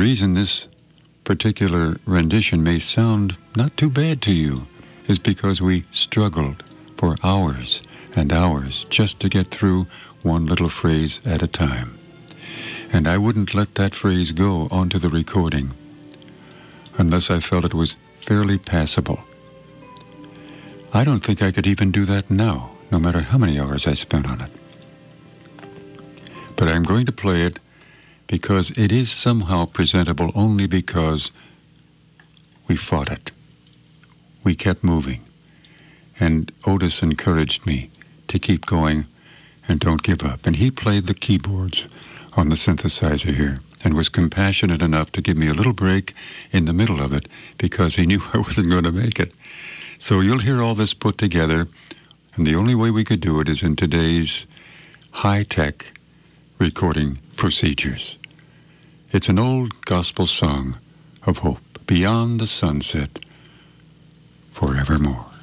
reason this particular rendition may sound not too bad to you is because we struggled for hours and hours just to get through one little phrase at a time. And I wouldn't let that phrase go onto the recording unless I felt it was fairly passable. I don't think I could even do that now, no matter how many hours I spent on it. But I'm going to play it because it is somehow presentable only because we fought it. We kept moving. And Otis encouraged me to keep going and don't give up. And he played the keyboards on the synthesizer here and was compassionate enough to give me a little break in the middle of it because he knew I wasn't going to make it. So you'll hear all this put together, and the only way we could do it is in today's high-tech recording procedures. It's an old gospel song of hope, beyond the sunset, forevermore.